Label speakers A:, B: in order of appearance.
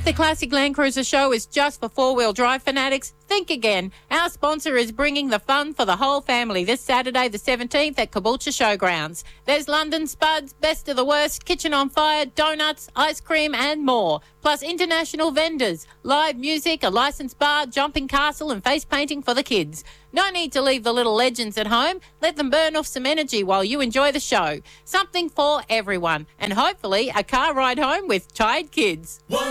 A: Think the Classic Land Cruiser show is just for four-wheel drive fanatics? Think again. Our sponsor is bringing the fun for the whole family this Saturday the 17th at Caboolture Showgrounds. There's London Spuds, Best of the Worst, Kitchen on Fire, donuts, ice cream and more. Plus international vendors, live music, a licensed bar, jumping castle and face painting for the kids. No need to leave the little legends at home. Let them burn off some energy while you enjoy the show. Something for everyone. And hopefully a car ride home with tired kids.